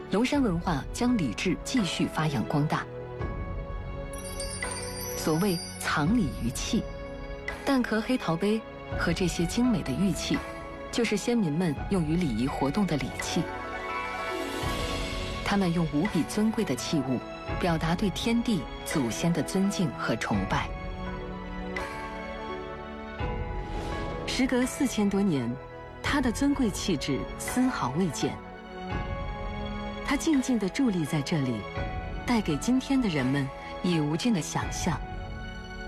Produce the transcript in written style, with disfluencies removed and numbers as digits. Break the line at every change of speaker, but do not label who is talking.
龙山文化将礼制继续发扬光大。所谓藏礼于器，蛋壳黑陶杯和这些精美的玉器，就是先民们用于礼仪活动的礼器。他们用无比尊贵的器物，表达对天地祖先的尊敬和崇拜。时隔4000多年，它的尊贵气质丝毫未减。它静静地伫立在这里，带给今天的人们以无尽的想象